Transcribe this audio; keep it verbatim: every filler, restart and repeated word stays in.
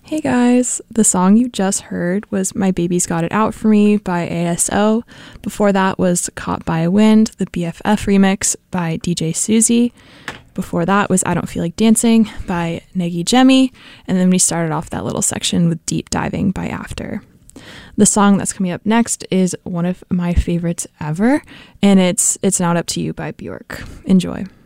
Hey guys, the song you just heard was My Baby's Got It Out For Me by A S O. Before that was Caught by a Wind, the B F F remix by D J Susie. Before that was I Don't Feel Like Dancing by Negi Jemi. And then we started off that little section with Deep Diving by After. The song that's coming up next is one of my favorites ever, and it's It's Not Up to You by Bjork. Enjoy.